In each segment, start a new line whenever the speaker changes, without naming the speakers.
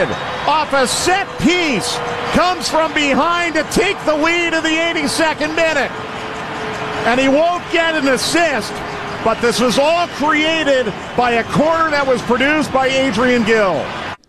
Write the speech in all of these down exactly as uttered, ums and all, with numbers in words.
United off a set piece comes from behind to take the lead in the eighty-second minute. And he won't get an assist, but this was all created by a corner that was produced by Adrian Gill.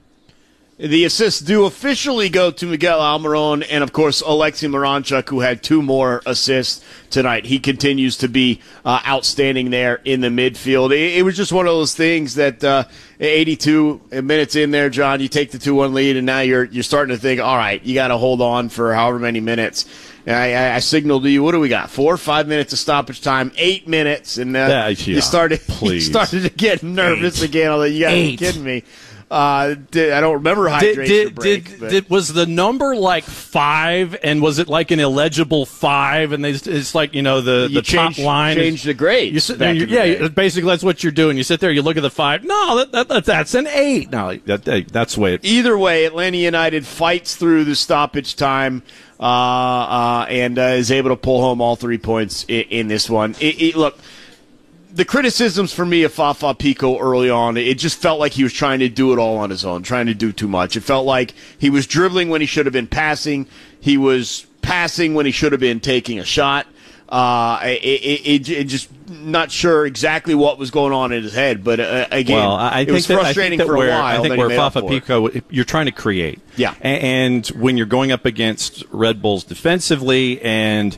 The assists do officially go to Miguel Almiron and, of course, Alexei Miranchuk, who had two more assists tonight. He continues to be uh, outstanding there in the midfield. It, it was just one of those things that uh, eighty-two minutes in there, John, you take the two one lead, and now you're you're starting to think, all right, you got to hold on for however many minutes. I, I, I signaled to you, what do we got? Four or five minutes of stoppage time, eight minutes, and uh, yeah, yeah, you started you started to get nervous eight. again. Although you got to be kidding me. Uh, did, I don't remember hydration
did, did,
break.
Did, did, was the number like five, and was it like an illegible five? And they, it's like, you know, the, the
change,
top line.
Change the grade.
You sit there, you, yeah, the basically that's what you're doing. You sit there, you look at the five. No, that, that, that that's an eight. No, that, that, that's the way. It,
Either way, Atlanta United fights through the stoppage time uh, uh, and uh, is able to pull home all three points in, in this one. It, it, look. The criticisms for me of Fafa Picault early on, it just felt like he was trying to do it all on his own, trying to do too much. It felt like he was dribbling when he should have been passing. He was passing when he should have been taking a shot. Uh, it, it, it just not sure exactly what was going on in his head, but uh, again,
well, I
it
think
was
that,
frustrating
I think that
for
where,
a while.
I think where Fafa Picault, you're trying to create,
yeah,
and, and when you're going up against Red Bulls defensively, and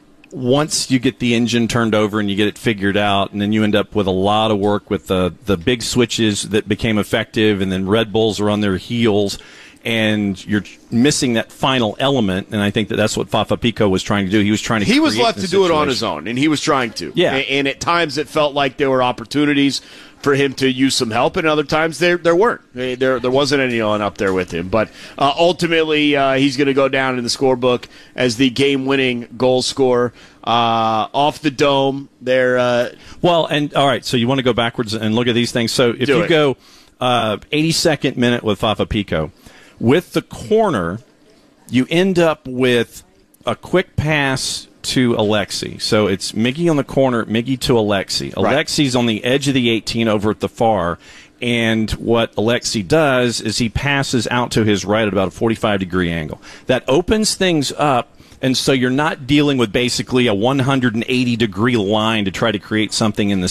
once you get the engine turned over and you get it figured out, and then you end up with a lot of work with the the big switches that became effective, and then Red Bulls are on their heels, and you're missing that final element. And I think that that's what Fafa Picault was trying to do. He was trying to.
He was left to
situation.
do it on his own, and he was trying to.
Yeah.
And, and at times it felt like there were opportunities for him to use some help, and other times there there weren't. There there wasn't anyone up there with him. But uh, ultimately, uh, he's going to go down in the scorebook as the game-winning goal scorer uh, off the dome. There. Uh,
well, and all right. So you want to go backwards and look at these things. So if you
it.
go uh, eighty-second minute with Fafa Picault, with the corner, you end up with a quick pass to Alexei. So it's Miggy on the corner, Miggy to Alexei.
Right.
Alexei's on the edge of the eighteen over at the far, and what Alexei does is he passes out to his right at about a forty-five degree angle. That opens things up, and so you're not dealing with basically a one hundred eighty degree line to try to create something in the